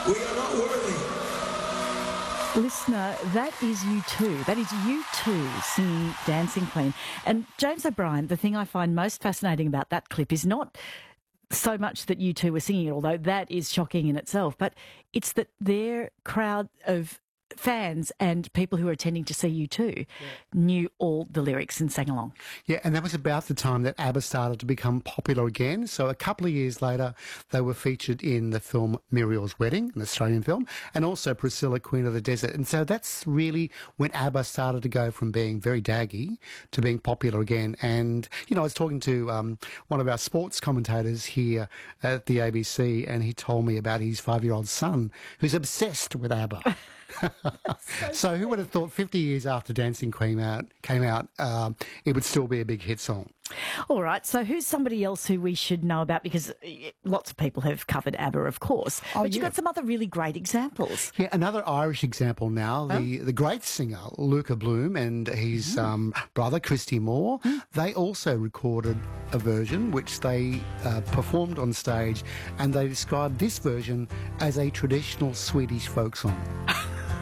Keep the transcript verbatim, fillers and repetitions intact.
We are not worthy. Listener, that is U two. That is U two singing Dancing Queen. And James O'Brien, the thing I find most fascinating about that clip is not so much that U two were singing it, although that is shocking in itself, but it's that their crowd of fans and people who were attending to see U two yeah. knew all the lyrics and sang along. Yeah, and that was about the time that ABBA started to become popular again. So a couple of years later, they were featured in the film Muriel's Wedding, an Australian film, and also Priscilla, Queen of the Desert. And so that's really when ABBA started to go from being very daggy to being popular again. And, you know, I was talking to um, one of our sports commentators here at the A B C, and he told me about his five-year-old son who's obsessed with ABBA. so, so who would have thought fifty years after Dancing Queen out, came out, um, it would still be a big hit song? All right, so who's somebody else who we should know about? Because lots of people have covered ABBA, of course. Oh, but yeah. you've got some other really great examples. Yeah, another Irish example now, oh. the, the great singer Luca Bloom and his mm. um, brother Christy Moore, mm. they also recorded a version which they uh, performed on stage, and they described this version as a traditional Swedish folk song.